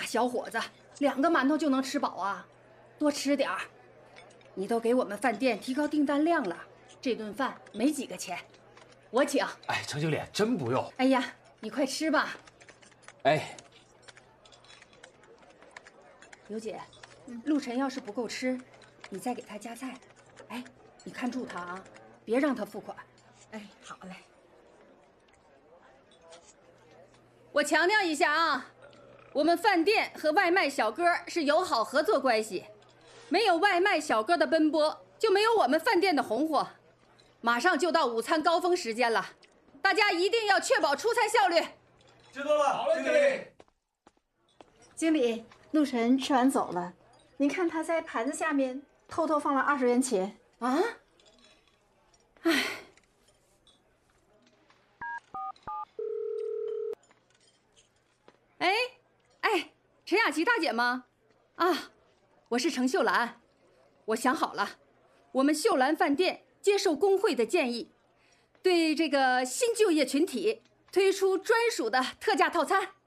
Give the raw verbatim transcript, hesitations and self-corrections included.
小伙子，两个馒头就能吃饱啊？多吃点儿。你都给我们饭店提高订单量了，这顿饭没几个钱，我请。 哎，程经理真不用。 哎呀，你快吃吧。 哎， 刘姐，陆晨要是不够吃，你再给他加菜。哎，你看住他啊，别让他付款。 哎，好嘞。 我强调一下啊，我们饭店和外卖小哥是友好合作关系，没有外卖小哥的奔波，就没有我们饭店的红火。马上就到午餐高峰时间了，大家一定要确保出餐效率。 知道了，好嘞，经理。 经理，陆晨吃完走了，您看他在盘子下面偷偷放了二十元钱啊！哎。哎，哎，陈雅琪大姐吗？啊，我是程秀兰。我想好了，我们秀兰饭店接受工会的建议，对这个新就业群体推出专属的特价套餐。